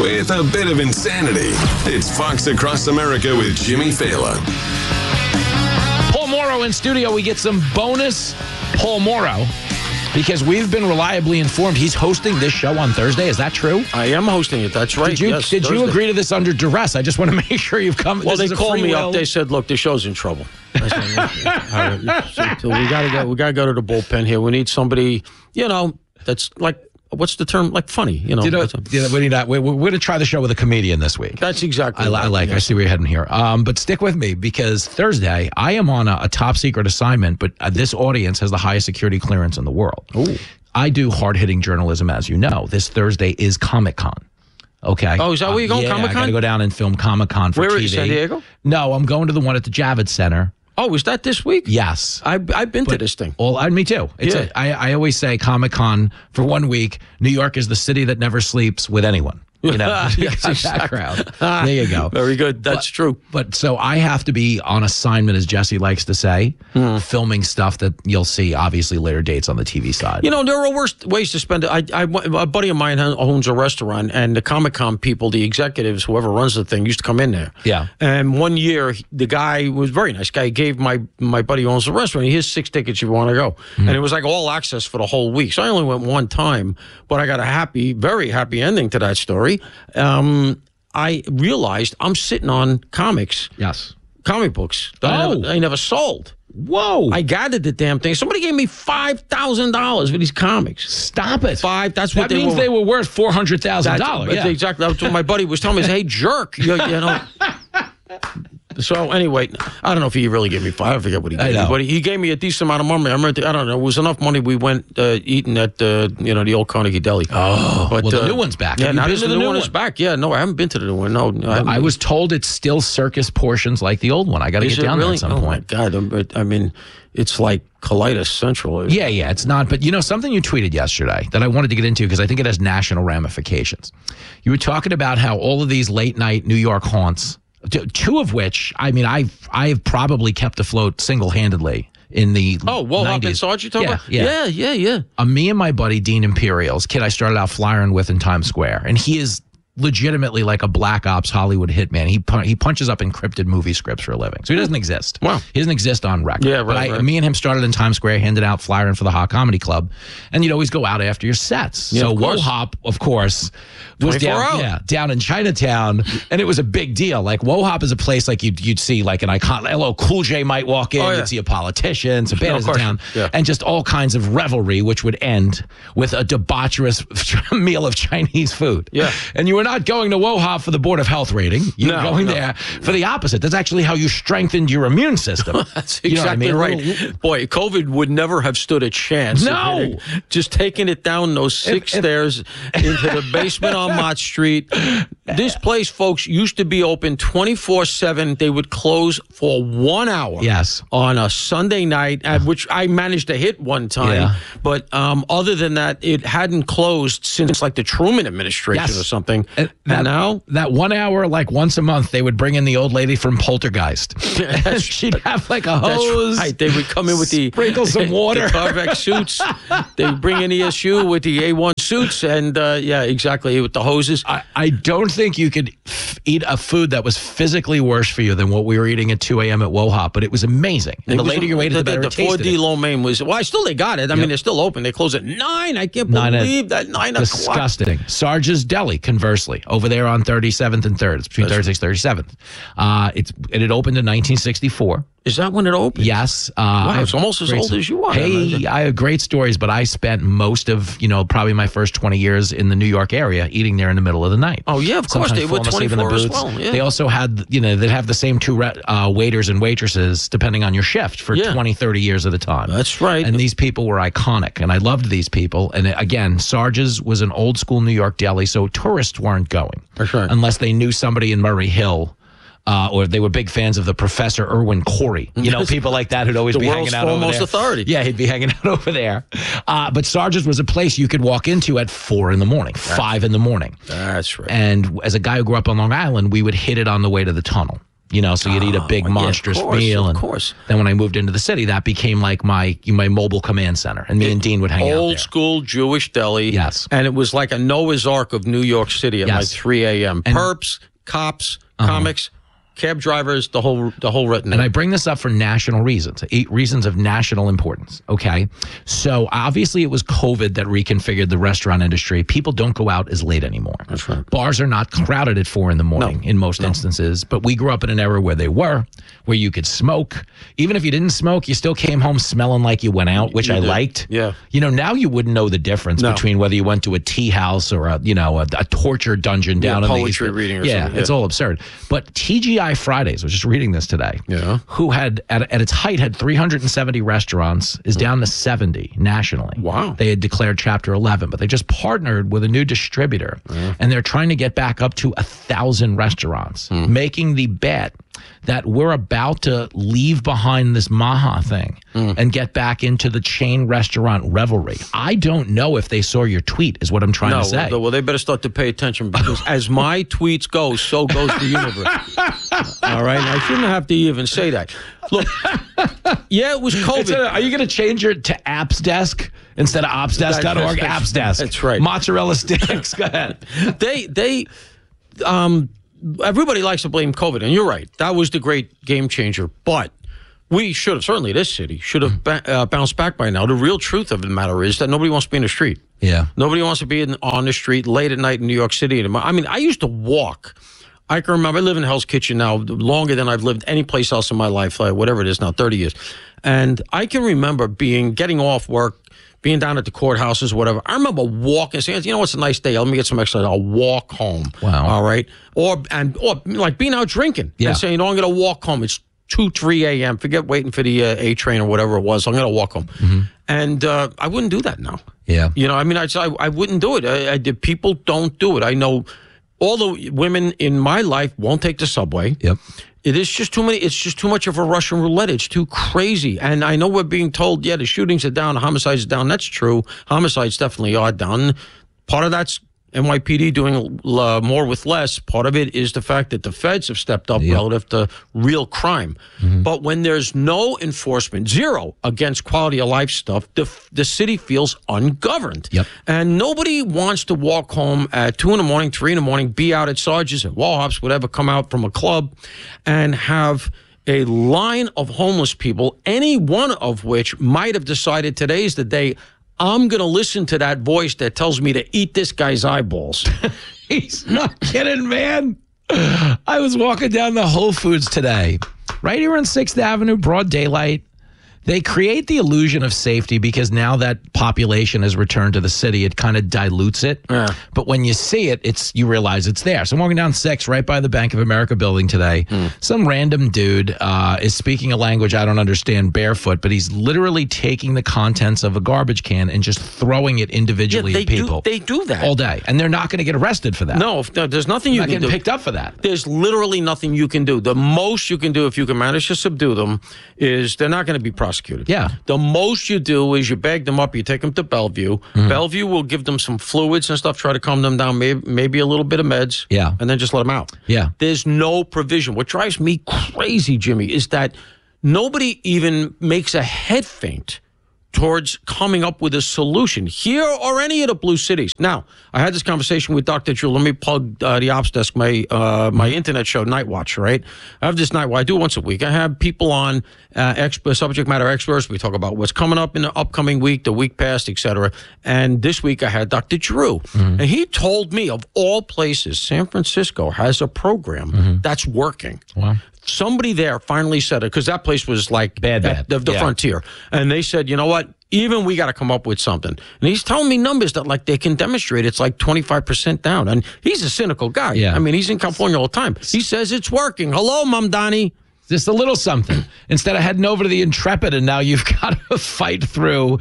with a bit of insanity. It's Fox Across America with Jimmy Fallon. Paul Morrow in studio. We get some bonus Paul Morrow because we've been reliably informed he's hosting this show on Thursday. Is that true? I am hosting it. That's right. Did you agree to this under duress? I just want to make sure you've come. Well, they called me up. They said, "Look, the show's in trouble." I said, all right, so we gotta go to the bullpen here. We need somebody, that's like, what's the term? Like funny, we're going to try the show with a comedian this week. That's exactly I see where you're heading here. But stick with me because Thursday I am on a top secret assignment, but this audience has the highest security clearance in the world. Ooh. I do hard-hitting journalism, as you know. This Thursday is Comic-Con. Okay. Oh, is that where you're going, Comic-Con? I got to go down and film Comic-Con for TV. Where is San Diego? No, I'm going to the one at the Javits Center. Oh, is that this week? Yes. I've been to this thing. Well, me too. I always say Comic-Con for 1 week. New York is the city that never sleeps with anyone. Yes, that crowd. There you go. Very good. That's true. But so I have to be on assignment, as Jesse likes to say, filming stuff that you'll see, obviously, later dates on the TV side. There are worse ways to spend it. A buddy of mine owns a restaurant, and the Comic-Con people, the executives, whoever runs the thing, used to come in there. Yeah. And one year, the guy was a very nice guy. He gave my buddy who owns the restaurant, here's 6 tickets if you want to go. And it was like all access for the whole week. So I only went one time, but I got a very happy ending to that story. I realized I'm sitting on comics. Yes. Comic books that I never sold. Whoa. I gathered the damn thing. Somebody gave me $5,000 for these comics. Stop it. That's what that means they were worth $400,000. Yeah. Exactly. That's what my buddy was telling me. Hey, jerk. So anyway, I don't know if he really gave me $5. I forget what he gave me, but he gave me a decent amount of money. I don't know. It was enough money. We went eating at the old Carnegie Deli. Oh, but the new one's back. Yeah, now the new one is back. Yeah, no, I haven't been to the new one. No, I was told it's still circus portions like the old one. I got to get down there at some point. Oh my God! I mean, it's like Colitis Central. Yeah, it's not. But something you tweeted yesterday that I wanted to get into because I think it has national ramifications. You were talking about how all of these late night New York haunts. 2 of which, I mean, I've probably kept afloat single-handedly in the 90s. and Sarge, you talking about? Yeah. Me and my buddy, Dean Imperial's kid I started out flying with in Times Square, and he is legitimately like a black ops Hollywood hitman. He punches up encrypted movie scripts for a living. So he doesn't exist. Wow. He doesn't exist on record. Yeah, right, but me and him started in Times Square, handed out flyering for the Hot Comedy Club, and you'd always go out after your sets. Yeah, so WoHop, of course, was down in Chinatown, and it was a big deal. Like WoHop is a place like you'd see like an icon. LL Cool J might walk in. You'd see a politician, some bands in town, and just all kinds of revelry, which would end with a debaucherous meal of Chinese food. Yeah. And you were not going to WoHop for the Board of Health rating. You were going there for the opposite. That's actually how you strengthened your immune system. That's exactly right. Boy, COVID would never have stood a chance. No. Just taking it down those 6 stairs into the basement on Mott Street. This place, folks, used to be open 24/7. They would close for 1 hour. Yes. On a Sunday night, which I managed to hit one time. Yeah. But other than that, it hadn't closed since like the Truman administration or something. And now? That 1 hour, like once a month, they would bring in the old lady from Poltergeist. She'd have like a hose. That's right. They would come in with sprinkle some water. The Carvex suits. They would bring in ESU with the A1 suits and, exactly, with the hoses. I don't think you could eat a food that was physically worse for you than what we were eating at 2 a.m. at WoHop, but it was amazing. And the later you waited, the better it tasted. The 4D lo mein was, they got it. I mean, they're still open. They close at 9. I can't believe that 9 o'clock. Disgusting. Sarge's Deli, conversely, over there on 37th and 3rd. It's between 36th and 37th. It opened in 1964. Is that when it opened? Yes. Wow, it's almost as old as you are. Hey, I have great stories, but I spent most of, probably my first 20 years in the New York area eating there in the middle of the night. Oh, yeah, of course. They were 24 as well. Yeah. They also had, they'd have the same 2 waiters and waitresses, depending on your shift, for 20, 30 years at a time. That's right. And these people were iconic, and I loved these people. And again, Sarge's was an old school New York deli, so tourists weren't going. That's right. Unless they knew somebody in Murray Hill. Or they were big fans of the Professor Irwin Corey. People like that who'd always be hanging out over there. The world's foremost authority. Yeah, he'd be hanging out over there. But Sarge's was a place you could walk into at 4 in the morning, 5 in the morning. That's right. And as a guy who grew up on Long Island, we would hit it on the way to the tunnel. So you'd eat a big monstrous meal. Of course. Then when I moved into the city, that became like my mobile command center. And me and Dean would hang out there. Old school Jewish deli. Yes. And it was like a Noah's Ark of New York City at like 3 a.m. Perps, cops, comics, cab drivers, the whole retinue. And I bring this up for national reasons, reasons of national importance. Okay. So obviously it was COVID that reconfigured the restaurant industry. People don't go out as late anymore. That's right. Bars are not crowded at 4 a.m. in most instances, but we grew up in an era where they were, where you could smoke. Even if you didn't smoke, you still came home smelling like you went out, which I liked. Yeah. Now you wouldn't know the difference between whether you went to a tea house or a torture dungeon down in the poetry reading or something. It's all absurd. But TGI Fridays, I was just reading this today, who had at its height had 370 restaurants, is down to 70 nationally. Wow. They had declared Chapter 11, but they just partnered with a new distributor, and they're trying to get back up to 1,000 restaurants, making the bet that we're about to leave behind this Maha thing and get back into the chain restaurant revelry. I don't know if they saw your tweet, is what I'm trying to say. Well, they better start to pay attention, because as my tweets go, so goes the universe. All right? And I shouldn't have to even say that. Look, it was COVID. Are you going to change it to Apps Desk instead of OpsDesk.org? Apps Desk. That's right. Mozzarella sticks. Go ahead. Everybody likes to blame COVID, and you're right. That was the great game changer. But we should have, certainly this city, should have bounced back by now. The real truth of the matter is that nobody wants to be in the street. Yeah. Nobody wants to be on the street late at night in New York City. I mean, I used to walk. I can remember, I live in Hell's Kitchen now longer than I've lived any place else in my life, whatever it is now, 30 years. And I can remember getting off work, being down at the courthouses, whatever. I remember walking, saying, it's a nice day. Let me get some exercise. I'll walk home. Wow. All right. Or like being out drinking and saying, I'm going to walk home. It's 2, 3 a.m. Forget waiting for the A train or whatever it was. I'm going to walk home. And I wouldn't do that now. Yeah. I wouldn't do it. People don't do it. I know all the women in my life won't take the subway. Yep. It is just too many. It's just too much of a Russian roulette. It's too crazy. And I know we're being told, the shootings are down, the homicides are down. That's true. Homicides definitely are down. Part of that's NYPD doing more with less. Part of it is the fact that the feds have stepped up relative to real crime. But when there's no enforcement, zero against quality of life stuff, the city feels ungoverned. Yep. And nobody wants to walk home at 2 a.m, 3 a.m, be out at Sarge's, at Wallhops, whatever, come out from a club and have a line of homeless people, any one of which might have decided today's the day I'm going to listen to that voice that tells me to eat this guy's eyeballs. He's not kidding, man. I was walking down the Whole Foods today, right here on 6th Avenue, broad daylight. They create the illusion of safety because now that population has returned to the city, it kind of dilutes it. Yeah. But when you see it, you realize it's there. So I'm walking down 6th, right by the Bank of America building today. Some random dude is speaking a language I don't understand barefoot, but he's literally taking the contents of a garbage can and just throwing it individually at people. They do that all day, and they're not going to get arrested for that. No, there's nothing you can do. Not getting picked up for that. There's literally nothing you can do. The most you can do, if you can manage to subdue them, is they're not going to be prosecuted. Yeah. The most you do is you bag them up, you take them to Bellevue. Bellevue will give them some fluids and stuff, try to calm them down, maybe a little bit of meds. Yeah. And then just let them out. Yeah. There's no provision. What drives me crazy, Jimmy, is that nobody even makes a head feint towards coming up with a solution here or any of the blue cities. Now, I had this conversation with Dr. Drew. Let me plug the Ops Desk, my internet show, Night Watch, right? I have this Night Watch. I do it once a week. I have people on, subject matter experts. We talk about what's coming up in the upcoming week, the week past, etc. And this week I had Dr. Drew. And he told me, of all places, San Francisco has a program that's working. Wow. Somebody there finally said it, because that place was like bad. The frontier. And they said, you know what? Even we got to come up with something. And he's telling me numbers that like they can demonstrate it's like 25% down. And he's a cynical guy. Yeah. I mean, he's in California all the time. He says it's working. Hello, Mamdani. Just a little something. Instead of heading over to the Intrepid, and now you've got to fight through